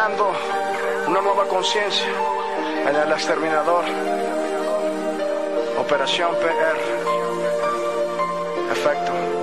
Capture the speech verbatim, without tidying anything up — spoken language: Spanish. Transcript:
creando una nueva conciencia en el exterminador. Operación P R. Efecto.